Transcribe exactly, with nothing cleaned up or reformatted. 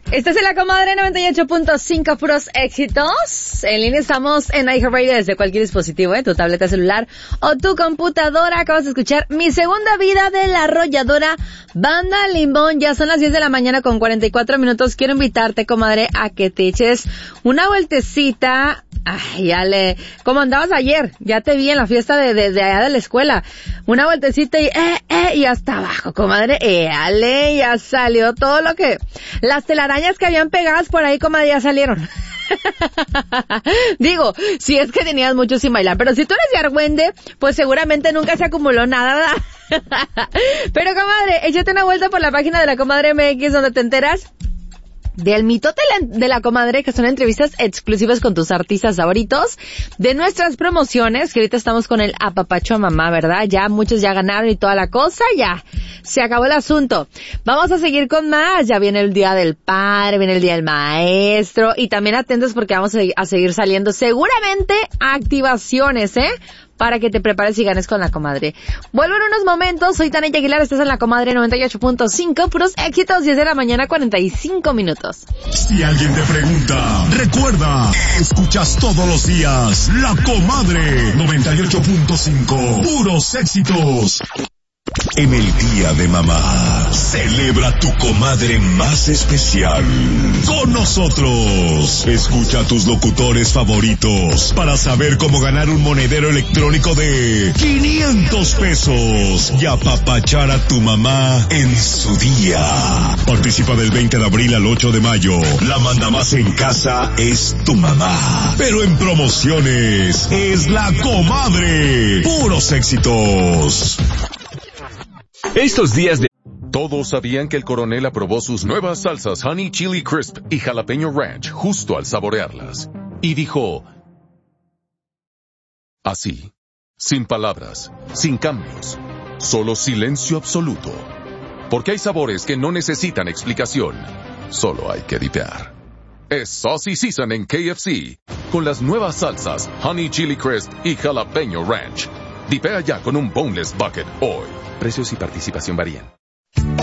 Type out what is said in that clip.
Estás en la Comadre noventa y ocho punto cinco, puros éxitos. En línea estamos en iHeartRadio desde cualquier dispositivo, ¿eh? Tu tableta celular o tu computadora. Acabas de escuchar Mi Segunda Vida de la arrolladora Banda Limón. Ya son las diez de la mañana con cuarenta y cuatro minutos. Quiero invitarte, comadre, a que te eches una vueltecita. Ay, ya le... ¿Cómo andabas ayer? Ya te vi en la fiesta de, de, de allá de la escuela. Una vueltecita y eh, eh, y hasta abajo, comadre. Eh, ale, ya salió todo lo que... Las telarañas que habían pegadas por ahí, comadre, ya salieron. Digo, si es que tenías mucho sin bailar, pero si tú eres de Argüende, pues seguramente nunca se acumuló nada, ¿verdad? Pero, comadre, échate una vuelta por la página de la Comadre M X donde te enteras del mitote de la comadre, que son entrevistas exclusivas con tus artistas favoritos, de nuestras promociones, que ahorita estamos con el apapacho a mamá, ¿verdad? Ya muchos ya ganaron y toda la cosa, ya se acabó el asunto. Vamos a seguir con más, ya viene el Día del Padre, viene el Día del Maestro, y también atentos porque vamos a seguir saliendo seguramente activaciones, ¿eh? Para que te prepares y ganes con la comadre. Vuelvo en unos momentos, soy Tania Aguilar, estás en la Comadre noventa y ocho punto cinco, puros éxitos, diez de la mañana, cuarenta y cinco minutos. Si alguien te pregunta, recuerda, escuchas todos los días La Comadre noventa y ocho punto cinco, puros éxitos. En el Día de Mamá, celebra tu comadre más especial con nosotros. Escucha a tus locutores favoritos para saber cómo ganar un monedero electrónico de quinientos pesos y apapachar a tu mamá en su día. Participa del veinte de abril al ocho de mayo. La manda más en casa es tu mamá, pero en promociones es la comadre. Puros éxitos. Estos días de... Todos sabían que el coronel aprobó sus nuevas salsas Honey Chili Crisp y Jalapeño Ranch justo al saborearlas. Y dijo... así, sin palabras, sin cambios, solo silencio absoluto. Porque hay sabores que no necesitan explicación, solo hay que dipear. Es Saucy Season en K F C, con las nuevas salsas Honey Chili Crisp y Jalapeño Ranch. Dipea ya con un Boneless Bucket hoy. Precios y participación varían.